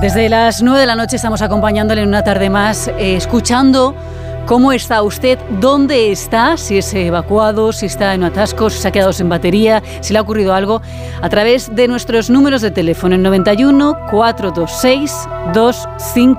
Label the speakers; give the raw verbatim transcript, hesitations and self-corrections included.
Speaker 1: Desde las nueve de la noche estamos acompañándole en una tarde más, eh, escuchando cómo está usted, dónde está, si es evacuado, si está en atascos, si se ha quedado sin batería, si le ha ocurrido algo, a través de nuestros números de teléfono en noventa y uno, cuatrocientos veintiséis, doscientos cincuenta.